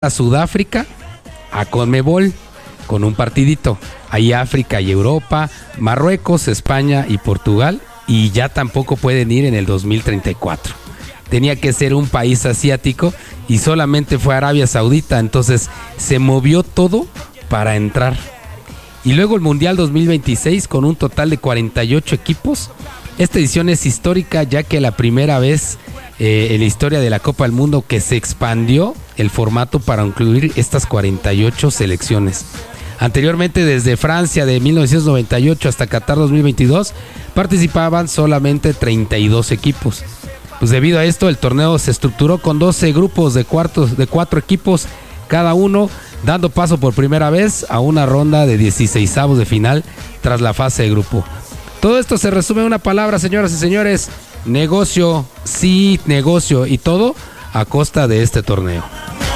a Sudáfrica a Conmebol con un partidito. Ahí África y Europa, Marruecos, España y Portugal, y ya tampoco pueden ir en el 2034. Tenía que ser un país asiático y solamente fue Arabia Saudita, entonces se movió todo para entrar. Y luego el Mundial 2026 con un total de 48 equipos. Esta edición es histórica ya que la primera vez en la historia de la Copa del Mundo que se expandió el formato para incluir estas 48 selecciones. Anteriormente, desde Francia de 1998 hasta Qatar 2022, participaban solamente 32 equipos. Pues debido a esto, el torneo se estructuró con 12 grupos de 4 equipos cada uno, dando paso por primera vez a una ronda de 16avos de final tras la fase de grupo. Todo esto se resume en una palabra, señoras y señores: negocio, sí, negocio, y todo a costa de este torneo.